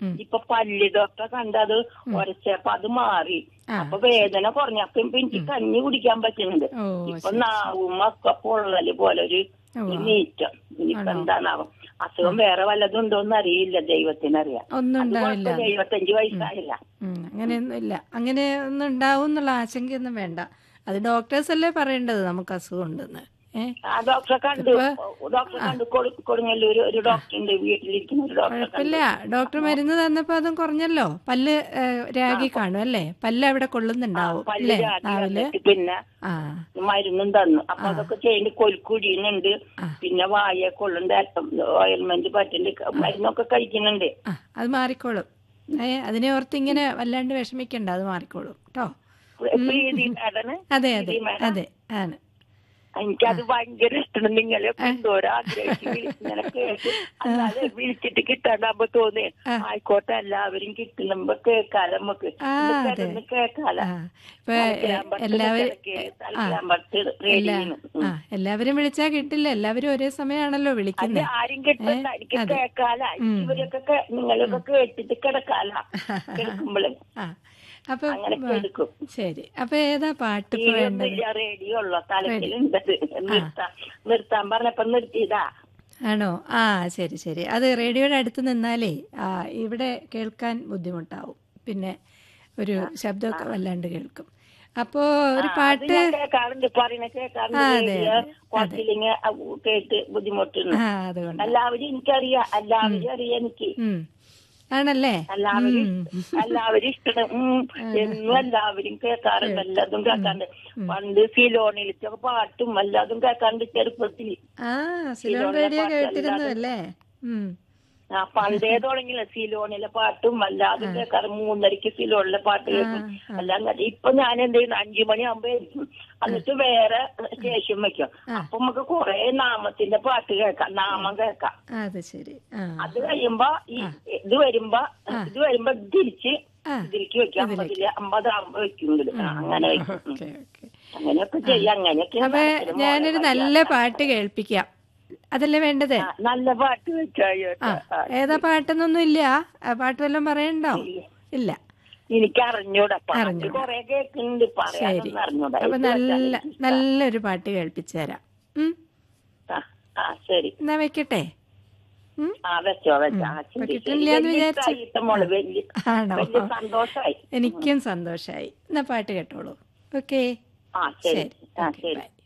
ഉം. ഇപ്പൊ പല്ല് ഡോക്ടറെ കണ്ടത് ഉരച്ചപ്പോ അത് മാറി. അപ്പൊ വേദന കുറഞ്ഞപ്പോ ഇപ്പൊ എനിക്ക് കഞ്ഞി കുടിക്കാൻ പറ്റുന്നുണ്ട്. ഓ ഇപ്പൊ ശരി. നാവും ഒക്കെ പൊള്ളല് പോലെ ഒരു നീറ്റം. ഇനിയിപ്പൊ എന്താണാവും അസുഖം വേറെ വല്ലതും ഉണ്ടോന്ന് അറിയില്ല, ദൈവത്തിനറിയാം. ഒന്നും അത് ഉണ്ടാവില്ല. കുഴപ്പം 75 വയസ്സായില്ല. അങ്ങനെയൊന്നും ഇല്ല. അങ്ങനെ ഒന്നും ഉണ്ടാവും എന്നുള്ള ആശങ്കയൊന്നും വേണ്ട. അത് ഡോക്ടേഴ്സ് അല്ലേ പറയേണ്ടത് നമുക്ക് അസുഖം ഉണ്ടെന്ന്. ആ ഡോക്ടറെ കണ്ടു. കൊടുങ്ങല്ലൂര് ഒരു ഡോക്ടർ ഉണ്ട്, വീട്ടിലിരിക്കുന്ന ഒരു ഡോക്ടറെ കുഴപ്പമില്ല. ഡോക്ടർ മരുന്ന് തന്നപ്പോ അതും കുറഞ്ഞല്ലോ. പല്ല് രാഗി കാണും അല്ലേ? പല്ല് അവിടെ കൊള്ളുന്നുണ്ടാവും അല്ലേ രാവിലെ? പിന്നെ ആ മരുന്നും തന്നു. അപ്പൊ അതൊക്കെ ചെയ്യുന്ന കൊൽക്കുടിയുന്നുണ്ട്. പിന്നെ വായ കൊള്ളുണ്ട്, ഓയിൽമെന്റ് പറ്റുന്നുണ്ട്, മരുന്നൊക്കെ കഴിക്കുന്നുണ്ട്. അത് മാറിക്കോളും. അതിനെ ഓർത്ത് ഇങ്ങനെ വല്ലാണ്ട് വിഷമിക്കണ്ട, അത് മാറിക്കോളും കേട്ടോ. അതെ അതെ അതെ ആണ്. എനിക്കത് ഭയങ്കര ഇഷ്ടമാണ്. നിങ്ങളെയൊക്കെ എന്തോരാഗ്രഹിച്ച് ഇങ്ങനെ കേട്ട് അല്ലാതെ വിളിച്ചിട്ട് കിട്ടാണ്ടാകുമ്പോ തോന്നി ആയിക്കോട്ടെ എല്ലാവരും കിട്ടുമ്പോ കേക്കാലോ, നമുക്ക് കേക്കാലോ. എല്ലാവരും വിളിച്ചാ കിട്ടില്ല. എല്ലാവരും ഒരേ സമയമാണല്ലോ വിളിക്കുന്നത്. ആരും കിട്ടണ്ട, എനിക്ക് കേക്കാല. ഇവരൊക്കെ നിങ്ങളൊക്കെ കേട്ടിട്ട് കിടക്കാല കേൾക്കുമ്പോഴേ. അപ്പൊ ശരി. അപ്പൊ ഏതാ പാട്ട് റേഡിയോ ഉള്ള തലത്തിലുണ്ടത്. നിർത്താൻ പറഞ്ഞപ്പോ നിർത്തിയതാ. ആണോ? ശരി ശരി. അത് റേഡിയോയുടെ അടുത്ത് നിന്നാലേ ഇവിടെ കേൾക്കാൻ ബുദ്ധിമുട്ടാവും. പിന്നെ ഒരു ശബ്ദമൊക്കെ വല്ലാണ്ട് കേൾക്കും. അപ്പോ ഒരു പാട്ട് കേൾക്കാറുണ്ട്, പറയുന്ന കേൾക്കാറുണ്ട്. കേട്ട് ബുദ്ധിമുട്ടുണ്ട്. അതുകൊണ്ട് എല്ലാവരും എനിക്കറിയാം, എല്ലാവരും അറിയാം എനിക്ക്. ആണല്ലേ? എല്ലാവരും ഇഷ്ടം. എന്നും എല്ലാവരും കേൾക്കാറുണ്ട്, എല്ലാതും കേൾക്കാറുണ്ട്. പണ്ട് സിലോണിലത്തെ പാട്ടും എല്ലാതും കേൾക്കാറുണ്ട് ചെറുപ്പത്തിൽ. സിലോൺ റേഡിയോ കേട്ടിരുന്നു അല്ലേ? പണ്ടേ തുടങ്ങിയില്ല സിലോണിലെ പാട്ടും അല്ലാതും കേൾക്കാറ്. 3:30 സിലോണിലെ പാട്ട് കേൾക്കും എല്ലാം. ഇപ്പൊ ഞാൻ എന്ത് ചെയ്യുന്നു, 5 മണിയാകുമ്പോ എന്നിട്ട് വേറെ സ്റ്റേഷൻ വെക്കും. അപ്പൊ നമുക്ക് കൊറേ നാമത്തിന്റെ പാട്ട് കേൾക്കാം, നാമം കേൾക്കാം. അത് കഴിയുമ്പോ ഇത് വരുമ്പോ ഇതിലേക്ക് വെക്കാം. 50 ആകുമ്പോ വെക്കുമെങ്കിൽ അങ്ങനെ വെക്കും. അങ്ങനെയൊക്കെ ചെയ്യാം. അങ്ങനെയൊക്കെ ഞാനൊരു നല്ല പാട്ട് കേൾപ്പിക്കാം. അതല്ലേ വേണ്ടത്? നല്ല പാട്ട് വെച്ചായോ? ഏതാ പാട്ടെന്നൊന്നും ഇല്ല. പാട്ട് വല്ലതും പറയണ്ടോ? ഇല്ല, എനിക്ക് അറിഞ്ഞൂടാ. കൊറേ കേൾക്കുന്നുണ്ട്, അറിഞ്ഞൂടാ. അപ്പൊ നല്ലൊരു പാട്ട് കേൾപ്പിച്ചു തരാം. ശരി, എന്നാ വെക്കട്ടെ. കിട്ടില്ലാന്ന് വിചാരിച്ചു. ആണോ? സന്തോഷായി. എനിക്കും സന്തോഷായി. എന്നാ പാട്ട് കേട്ടോളൂ. ഓക്കെ, ശരി. ബൈ.